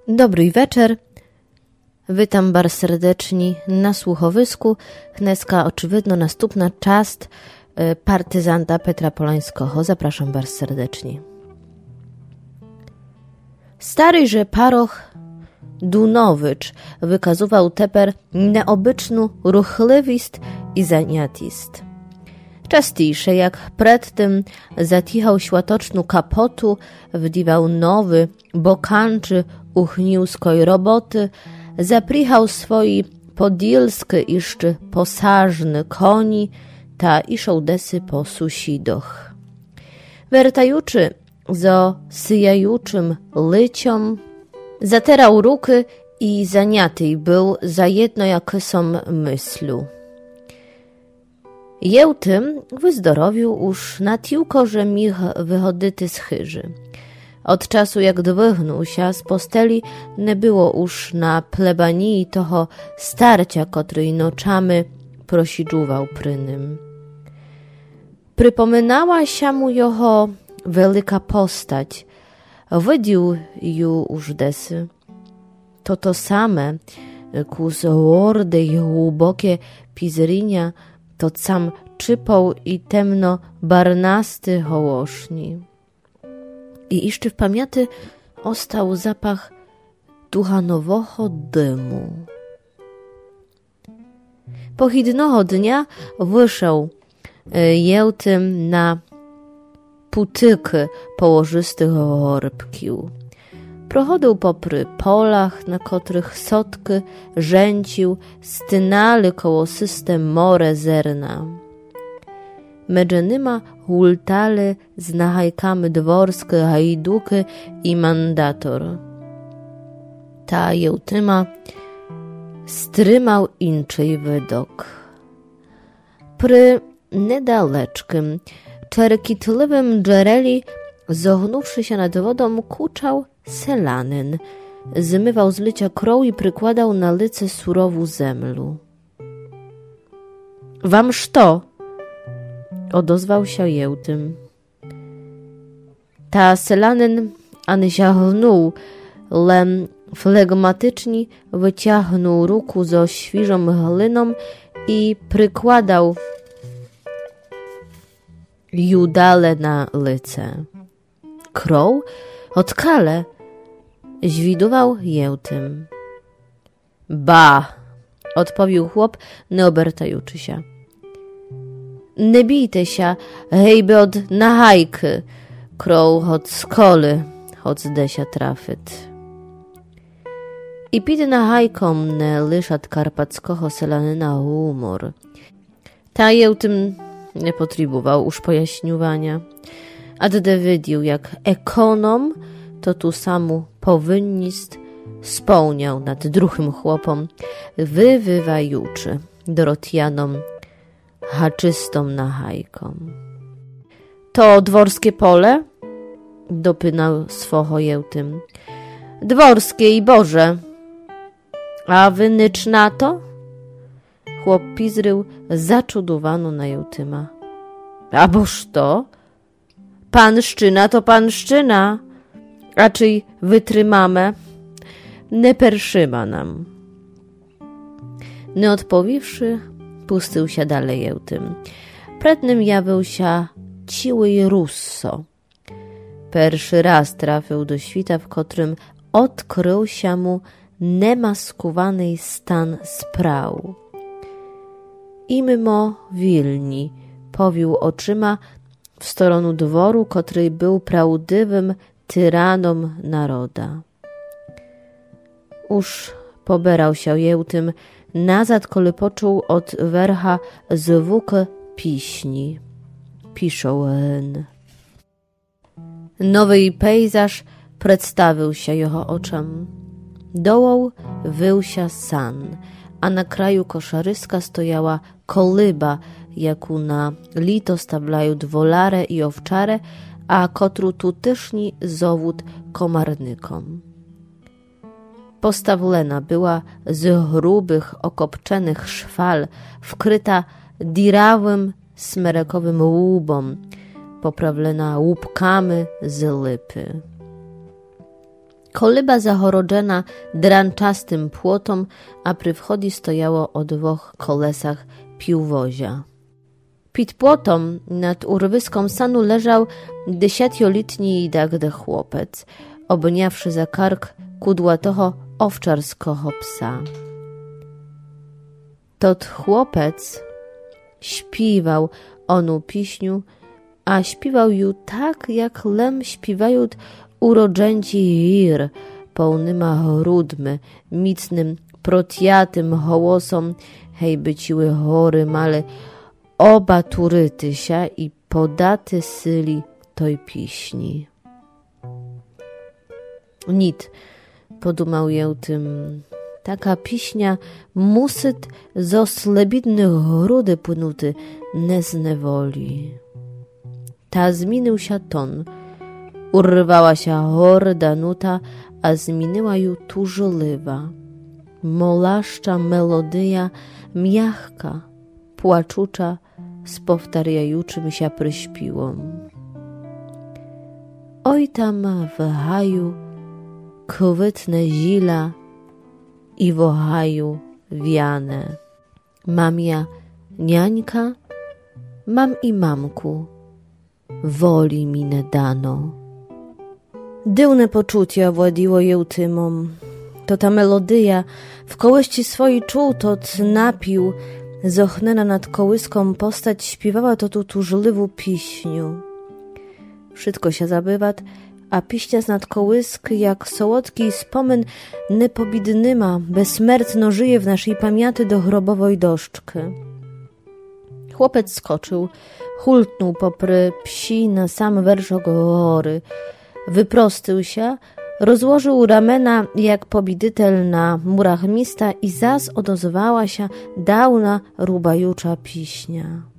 Dobry wieczór. Witam bardzo serdecznie na słuchowisku. Dneska oczywiście następna część partyzanta Petra Polańskiego. Zapraszam bardzo serdecznie. Staryże paroch Dunowicz wykazywał teper neobyczną ruchliwist i zaniatist. Częściejsze jak przedtem zatichał światoczną kapotu, wdiwał nowy, bokanczy uchniuskiej roboty, zaprichał swoi podilskie jeszcze posażny koni, ta iszą desy po susidoch. Wertajuczy zo syjajuczym lyciom, zaterał ruky i zaniatej był za jedno jakosą myślu. Jełtym wyzdorowił już na tiłko, że mich wychodyty z chyży. Od czasu jak dwychnął się z posteli, nie było już na plebanii toho starcia, który noczamy prosidżuwał pry nim. Przypominała się mu jeho wielka postać. Widział ju już desy. To same, kus łordy i głębokie pizrynia, to sam czypał i temno barnasty hołoszni. I jeszcze w pamięci ostał zapach duchanowoho dymu. Pochidnego dnia wyszedł jełtym na putyki położystych orbkił. Prochodził popry polach, na których sotki rzęcił, stynali koło system more zerna. Medżenyma hultali z nachajkami dworskie hajduki i mandator. Ta jełtyma strymał inczej widok. Pry niedaleczkim, czerkitliwym dżereli, zognówszy się nad wodą, kuczał selanyn. Zmywał z lycia kroł i przykładał na lice surową zemlu. Wam szto? Odozwał się jełtym. Ta selanyn ani ziachnął, lem flegmatycznie wyciągnął ruku zo świżą gliną i przykładał judale na lice. Kroł? Odkale? Zwidował jełtym. Ba! Odpowiedział chłop, nie obertajuczy się. Nie bijte się, hejby od nachajky, kroł od skoli, od zdesia trafit. I pity nachajkom nie lyszat karpackiego selanyna humor. Ta jełtym nie potrzebował już pojaśniowania, a gdy widział, jak ekonom, to tu samu powynnist spełniał nad druhym chłopom, wywywajuczy Dorotianom haczystą nachajką. To dworskie pole? Dopynał swoho jełtym. Dworskie i Boże. A wy nycz na to? Chłop pizrył zaczudowano na jełtyma. A boż to? Panszczyna to panszczyna. Raczej wytrymamy. Nie perszyma nam. Nie odpowiwszy, pustył się dalej jełtym. Przed nim jawił się ciły Russo. Pierwszy raz trafił do świta, w którym odkrył się mu nemaskowany stan spraw. I mimo Wilni powił oczyma w stronę dworu, który był prawdziwym tyraną naroda. Już poberał się jełtym nazad, kole poczuł od wercha zwuk piśni. Piszą hen. Nowy pejzaż przedstawił się jego oczom. Dołał wył się san, a na kraju koszaryska stojała kolyba, jaku na lito stawiają dwolarę i owczarę, a kotru tutyszni zowód komarnykom. Postawlena była z grubych, okopczenych szwal, wkryta dirawym, smerekowym łubom, poprawlena łupkami z lipy. Kolyba zahorodzena dranczastym płotom, a pry wchodzi stojało o 2 kolesach piłwozia. Pід płotom nad urwyską sanu leżał 10-letni dagde chłopec, obniawszy za kark kudłatoho owczarskoho psa. Tot chłopec śpiwał onu piśniu, a śpiwał ju tak, jak lem śpiwają urodzęci ir, pełnyma grudmy, micnym, protjatym hołosom, hej byciły chory, male oba turytysia i podaty syli toj piśni. Nit, podumał ją tym, taka piśnia musyt zo slebidnych grudy płynuty nie znewoli. Ta zmienił się ton, urwała się horda nuta, a zmieniła ju tużliwa, molaszcza melodyja, miachka, płaczucza, z powtarjajuczym się pryśpiłom. Oj tam w haju kwytne zila i w haju wiane. Mam ja niańka, mam i mamku, woli mi nie dano. Dywne poczucie owładziło ją tymom. To ta melodyja w kołyści swojej czuł, tot napił, zochnena nad kołyską postać śpiewała to tu tużliwą piśniu. Wszystko się zabywa, a piśnia z nad kołysk, jak słodki spomyn nepobidnyma, bezsmертno żyje w naszej pamięci do grobowej doszczki. Chłopiec skoczył, hultnął popry psi na sam werszok gory, wyprostył się, rozłożył ramena jak pobidytel na murach mista i zas odozwała się dawna rubajucza piśnia.